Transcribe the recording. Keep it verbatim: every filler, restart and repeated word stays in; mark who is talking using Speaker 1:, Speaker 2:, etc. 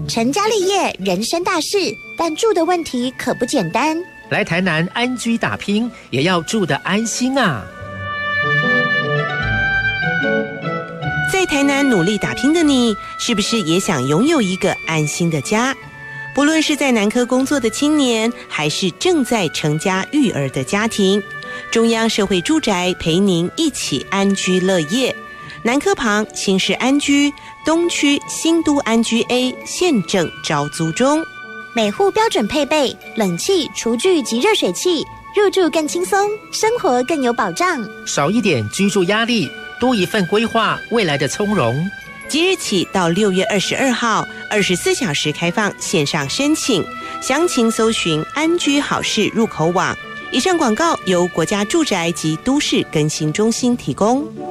Speaker 1: 成家立业，人生大事，但住的问题可不简单。
Speaker 2: 来台南安居打拼，也要住得安心啊！
Speaker 3: 在台南努力打拼的你，是不是也想拥有一个安心的家？不论是在南科工作的青年，还是正在成家育儿的家庭，中央社会住宅陪您一起安居乐业。南科旁新市安居，东区新都安居 A 现正招租中，
Speaker 1: 每户标准配备冷气、厨具及热水器，入住更轻松，生活更有保障，
Speaker 2: 少一点居住压力，多一份规划未来的从容。
Speaker 3: 即日起到六月二十二号，二十四小时开放线上申请，详情搜寻安居好事入口网。以上广告由国家住宅及都市更新中心提供。